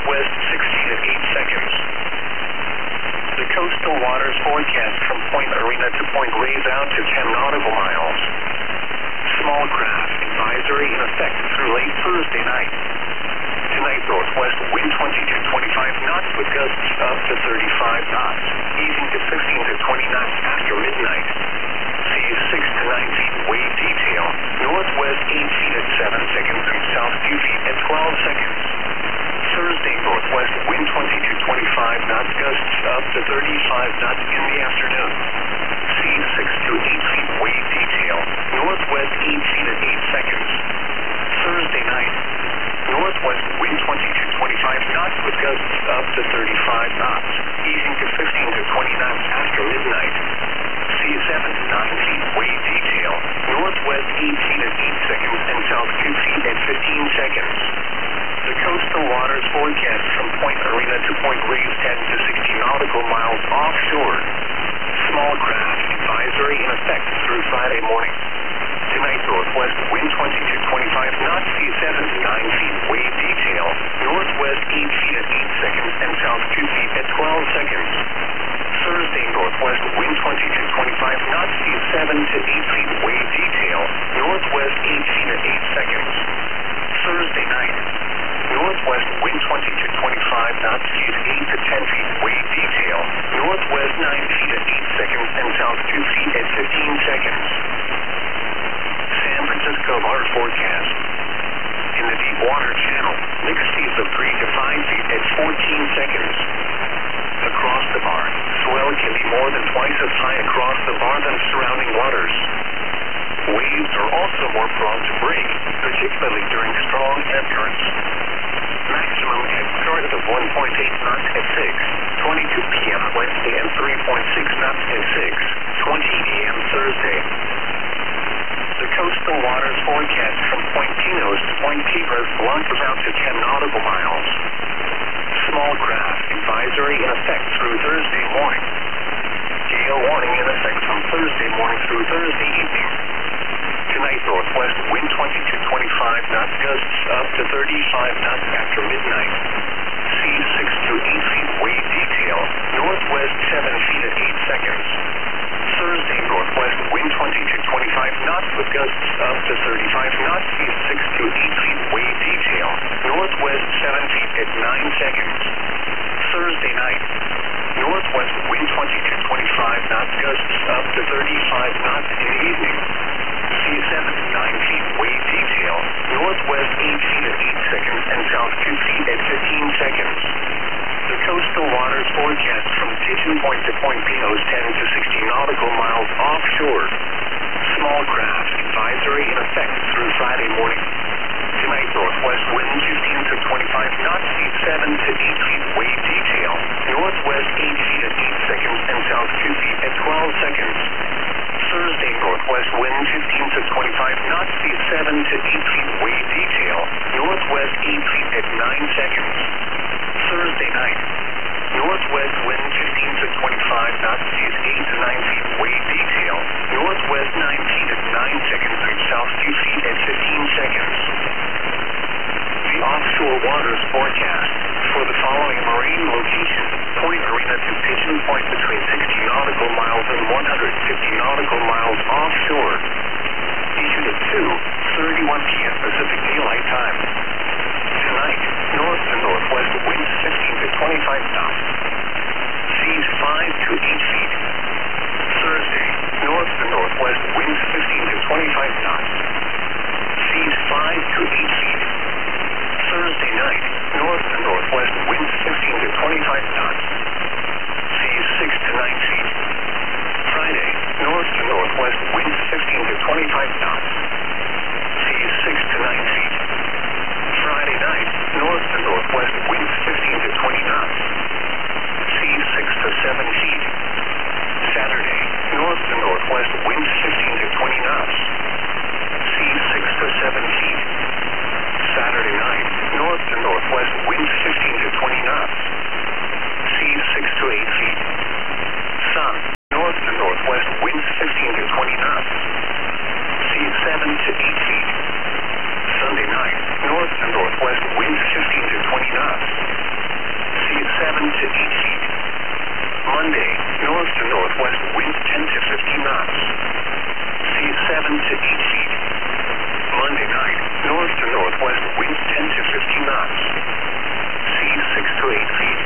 northwest 60 at 8 seconds. The coastal waters forecast from Point Arena to Point Reyes out to 10 nautical miles. Small craft advisory in effect through late Thursday night. Tonight, northwest wind 20 to 25 knots with gusts up to 35 knots, easing to 15 to 20 knots after midnight. Seas 6 to 9 feet wave detail, northwest 8 feet at 7 seconds and south 2 feet at 12 seconds. Thursday, northwest wind 20 to 25 knots, gusts up to 35 knots in the afternoon. Seas 6 to 8 feet wave detail, northwest 8 feet at 8 seconds. Thursday night, northwest wind 20 to 25 knots with gusts up to 35 knots, easing to 15 to 20 knots after midnight. Seas 7 to 9 feet wave detail, northwest 8 feet at 8 seconds and south 2 feet at 15 seconds. The coastal waters forecast from Point Arena to Point Reyes 10 to 60 nautical miles offshore. Small craft advisory in effect through Friday morning. Tonight, northwest wind 20 to 25 knots, seas 7 to 9 feet wave detail, northwest 8 feet at 8 seconds and south 2 feet at 12 seconds. Thursday, northwest wind 20 to 25 knots, seas 7 to 8 feet wave detail, northwest 8 feet at 8 seconds. Thursday night, northwest wind 20 to 25 knots, seas 8 to 10 feet wave detail, northwest 9 feet at 8 seconds and south 2 feet at 15 seconds. San Francisco water forecast. In the deep water channel, mixed seas of 3 to 5 feet at 14 seconds. Across the bar, swell can be more than twice as high across the bar than surrounding waters. Waves are also more prone to break, particularly during strong ebb currents. Maximum ebb current of 1.8 knots at 6:22 p.m. Wednesday and 3.6 knots at 6:20 a.m. Thursday. The coastal waters forecast from Point Pinos to Point Cabras launches out to 10 nautical miles. Small craft advisory in effect through Thursday morning. Gale warning in effect from Thursday morning through Thursday evening. Tonight, northwest wind 20 to 25 knots, gusts up to 35 knots after midnight. Seas 6 to 8 feet wave detail, northwest 7 feet at 8 seconds. Thursday, northwest wind 20 to 25 knots with gusts up to 35 knots, seas 6 to 8 feet wave detail, northwest 7 feet at 9 seconds. Thursday night, northwest wind 20 to 25 knots, gusts up to 35 knots in the evening. Seas 7 to 9 feet wave detail, northwest 8 feet at 8 seconds and south 2 feet at 15 seconds. The coastal waters forecast from Pigeon Point to Point Pinos 10 to 60 nautical miles offshore. Small craft advisory in effect through Friday morning. Tonight, northwest wind 15 to 25 knots, seas 7 to 8 feet wave detail, northwest 8 feet at 8 seconds and south 2 feet at 12 seconds. Thursday, northwest wind 15 to 25 knots, seas 7 to 8 feet wave detail, northwest 8 feet at 9 seconds. Thursday night, northwest wind 15 to 25 knots, seas 8 to 9 feet wave detail, northwest 9 feet at 9 seconds and south 2 feet at 15 seconds. The offshore waters forecast for the following marine locations: Point Arena to Pigeon Point between 60 nautical miles and 150 nautical miles offshore. Issued at 2:31 p.m. Pacific Daylight Time. Tonight, north to northwest winds 15 to 25 knots. Seas 5 to 8 feet. Thursday, north to northwest winds 15 to 25 knots. Seas 5 to 8 feet. Thursday night, north to northwest winds 15 to 25 knots. Seas 6 to 9 feet. Friday, north to northwest winds 15 to 25 knots. Seas 6 to 9 feet. Friday night, north to northwest winds 15 to 20 knots. Seas 6 to 7 feet. Saturday, north to northwest winds 15 to 20 knots. Seas 6 to 7 feet. Saturday night, north to northwest winds 15 to 20 knots. Seas 6 to 8 feet. Sun, north to northwest winds 15 to 20 knots. Seas 7 northwest winds 10 to 15 knots. Seas 7 to 8 feet. Monday night, north to northwest winds 10 to 15 knots. Seas 6 to 8 feet.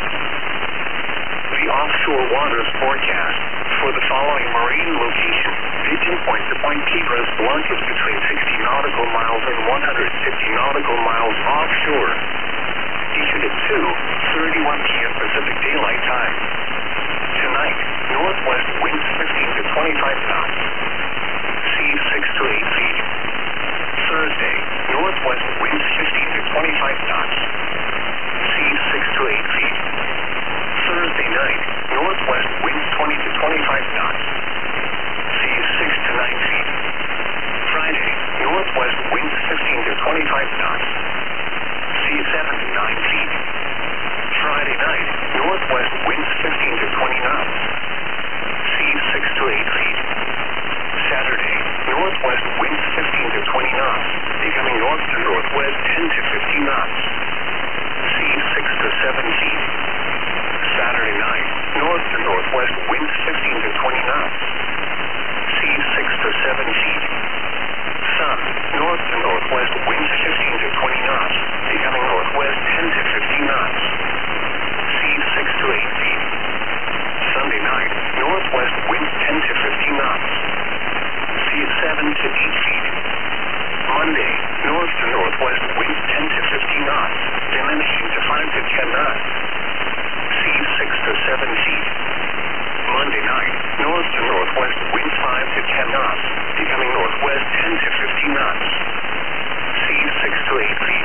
The offshore waters forecast for the following marine location: Pigeon Point to Point Pedras Blancas between 60 nautical miles and 150 nautical miles offshore. Issued at 2:31 p.m. Pacific Daylight Time. Tonight, northwest winds 15 to 25 knots. Seas 6 to 8 feet. Thursday, northwest winds 15 to 25 knots. Seas 6 to 8 feet. Thursday night, northwest winds 20 to 25 knots. Seas 6 to 9 feet. Friday, northwest winds 15 to 25 knots. Seas 7 to 9 feet. Friday night, northwest winds 15 to 20 knots. Seas 6 to 8 feet. Saturday, northwest winds 15 to 20 knots, becoming north to northwest 10 to 15 knots. Seas 6 to 7 feet. Saturday night, north to northwest winds 15 to 20 knots. Seas 6 to 7 feet. Sun, north to northwest winds 15 to 20 knots, becoming northwest 10 to 15 knots. Seas 6 to 8 feet. Sunday night, northwest winds 10 to 15 knots. Seas 7 to 8 feet. Monday, north to northwest winds 10 to 15 knots, diminishing to 5 to 10 knots. Seas 6 to 7 feet. Monday night, north to northwest winds 5 to 10 knots, becoming northwest 10 to 15 knots. Seas 6 to 8 feet.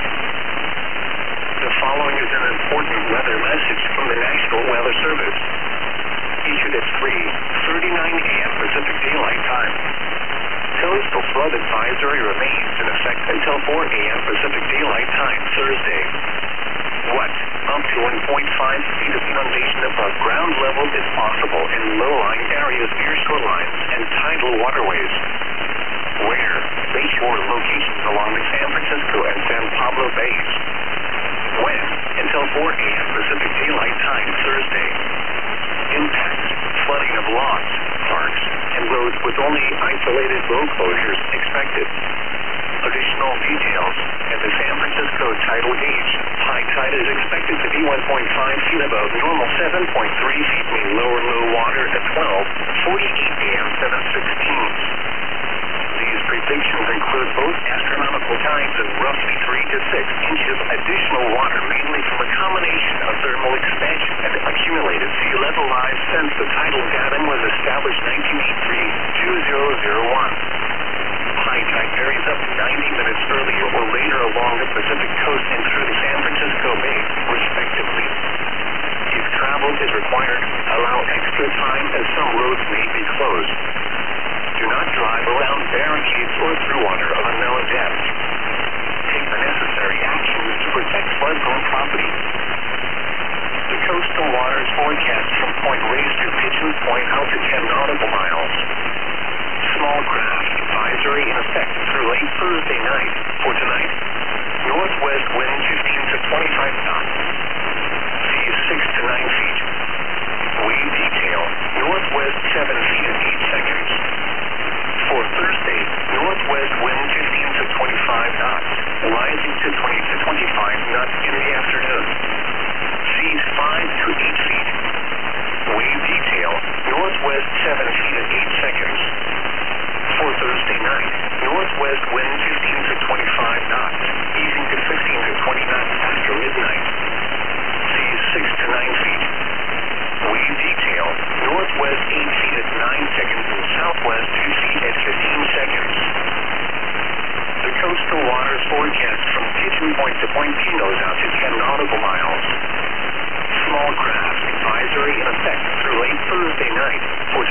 The following is an important weather message from the National Weather Service. Issued at 3:39 a.m. Pacific Daylight Time. Coastal flood advisory remains in effect until 4 a.m. Pacific Daylight Time Thursday. What? Up to 1.5 feet of inundation above ground level is possible in low-lying areas near shorelines and tidal waterways. Where? Bayshore locations along the San Francisco and San Pablo Bays. When? Until 4 a.m. Pacific Daylight Time Thursday. Impacts: flooding of lots, parks, and roads with only isolated road closures expected. Additional details: at the San Francisco tidal gauge, high tide is expected to be 1.5 feet above normal, 7.3 feet mean low water at 12:48 a.m. 7/16. These predictions include both astronomical tides of roughly 3 to 6 inches additional water, mainly from a combination of thermal expansion and accumulated sea level rise since the tidal datum was established 1983-2001. High tide varies up to 90 minutes earlier or later along the Pacific coast and through the San Francisco Bay, respectively. If travel is required, allow extra time as some roads may be closed. Do not drive around barricades or through water of unknown depth. Take the necessary actions to protect flood-prone property. The coastal waters forecast from Point Reyes to Pigeon Point out to 10 nautical miles. Small craft advisory in effect through late Thursday night. For tonight, northwest wind 15 to 25 knots. Seas 6 to 9 feet. Wave detail, northwest 7 feet and 8 seconds. For Thursday, northwest wind 15 to 25 knots, rising to 20 to 25 knots in the afternoon. Seas 5 to 8 feet. Wave detail, northwest 7 feet and 8 seconds. For Thursday night, northwest wind 15 to 25 knots, easing to 15 to 20 knots after midnight. Seas 6 to 9 feet. Wave detail, northwest 8 feet at 9 seconds and southwest 2 feet at 15 seconds. The coastal waters forecast from Pigeon Point to Point Pinos out to 10 nautical miles. Small craft advisory in effect through late Thursday night. For